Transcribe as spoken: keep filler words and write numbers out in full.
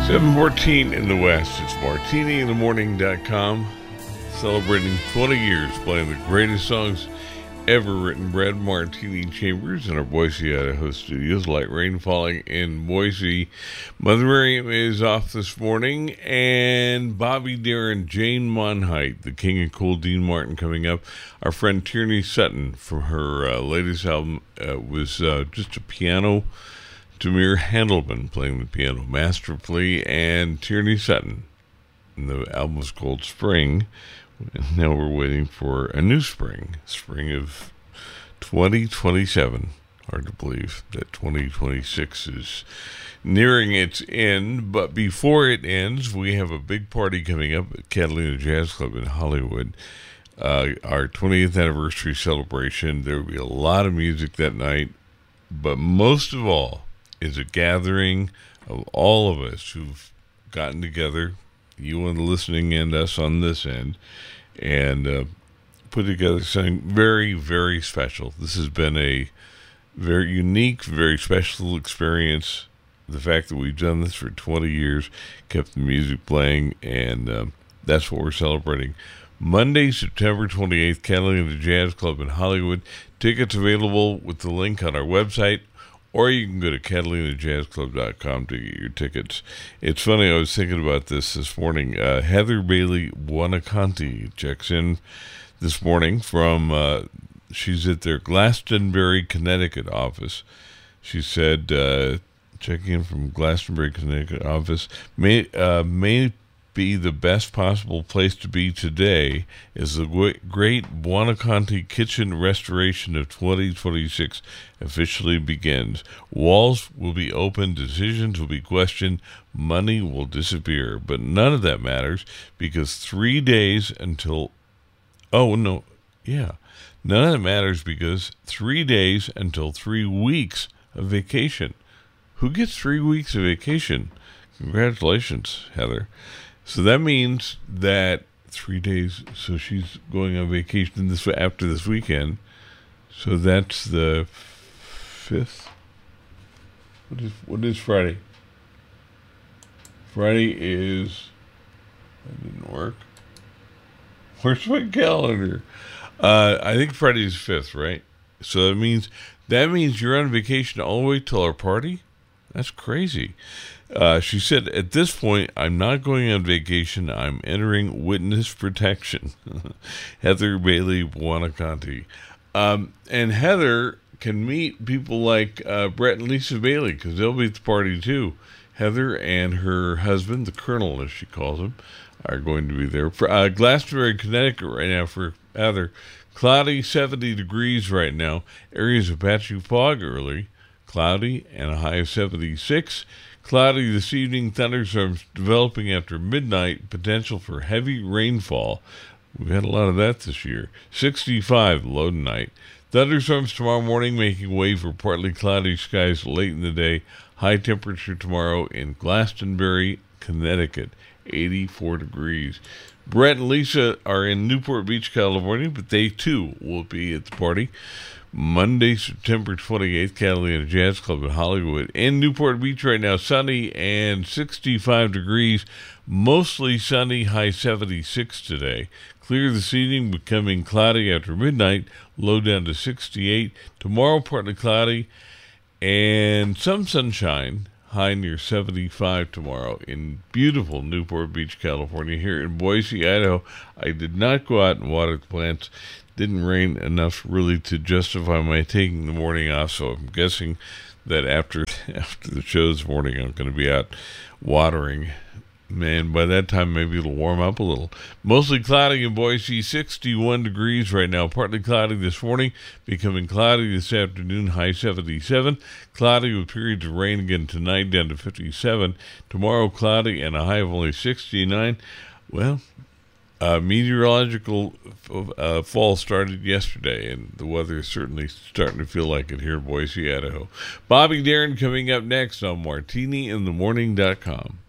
seven fourteen in the West. It's martini in the morning dot com, celebrating twenty years playing the greatest songs ever written. Brad Martini Chambers in our Boise, Idaho studios. Light rain falling in Boise. Mother Miriam is off this morning, and Bobby Darin, Jane Monheit, the King of Cool, Dean Martin coming up. Our friend Tierney Sutton from her uh, latest album uh, was uh, just a piano. Tamir Handelman playing the piano masterfully, and Tierney Sutton. And the album was called Spring. And now we're waiting for a new spring, spring of twenty twenty-seven. Hard to believe that twenty twenty-six is nearing its end, but before it ends, we have a big party coming up at Catalina Jazz Club in Hollywood. Uh, our twentieth anniversary celebration. There will be a lot of music that night, but most of all is a gathering of all of us who've gotten together, you on the listening end, us on this end, and uh, put together something very, very special. This has been a very unique, very special experience. The fact that we've done this for twenty years, kept the music playing, and um, that's what we're celebrating. Monday, September twenty-eighth, Catalina Jazz Club in Hollywood. Tickets available with the link on our website, or you can go to catalina jazz club dot com to get your tickets. It's funny, I was thinking about this this morning. Uh, Heather Bailey Buonaconti checks in this morning from, uh, she's at their Glastonbury, Connecticut office. She said, uh, checking in from Glastonbury, Connecticut office, may, uh, may be the best possible place to be today as the great Buonaconti kitchen restoration of twenty twenty-six officially begins. Walls will be open, decisions will be questioned, money will disappear, but none of that matters because three days until, oh no, yeah, none of that matters because three days until three weeks of vacation. Who gets three weeks of vacation? Congratulations, Heather. So that means that three days, so she's going on vacation this after this weekend. So that's the fifth. What is what is Friday? Friday is, that didn't work. Where's my calendar? Uh, I think Friday is fifth, right? So that means that means you're on vacation all the way till our party? That's crazy. Uh, she said, at this point, I'm not going on vacation. I'm entering witness protection. Heather Bailey Buonaconti. Um, and Heather can meet people like uh, Brett and Lisa Bailey because they'll be at the party too. Heather and her husband, the Colonel, as she calls him, are going to be there. For, uh, Glastonbury, Connecticut right now for Heather. Cloudy, seventy degrees right now. Areas of patchy fog early. Cloudy and a high of seventy-six. Cloudy this evening, thunderstorms developing after midnight, potential for heavy rainfall. We've had a lot of that this year. sixty-five low tonight. Thunderstorms tomorrow morning, making way for partly cloudy skies late in the day. High temperature tomorrow in Glastonbury, Connecticut, eighty-four degrees. Brett and Lisa are in Newport Beach, California, but they too will be at the party. Monday, September twenty-eighth, Catalina Jazz Club in Hollywood. In Newport Beach right now, sunny and sixty-five degrees. Mostly sunny, high seventy-six today. Clear this evening, becoming cloudy after midnight, low down to sixty-eight. Tomorrow, partly cloudy and some sunshine, high near seventy-five tomorrow in beautiful Newport Beach, California. Here in Boise, Idaho, I did not go out and water the plants. Didn't rain enough really to justify my taking the morning off, so I'm guessing that after after the show this morning, I'm going to be out watering. Man, by that time, maybe it'll warm up a little. Mostly cloudy in Boise, sixty-one degrees right now. Partly cloudy this morning, becoming cloudy this afternoon, high seventy-seven. Cloudy with periods of rain again tonight, down to fifty-seven. Tomorrow, cloudy and a high of only sixty-nine. Well, Uh, meteorological uh, fall started yesterday, and the weather is certainly starting to feel like it here in Boise, Idaho. Bobby Darin coming up next on martini in the morning dot com.